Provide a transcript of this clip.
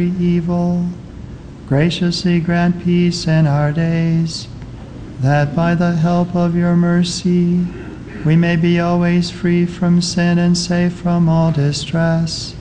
evil. Graciously grant peace in our days, that by the help of your mercy we may be always free from sin and safe from all distress,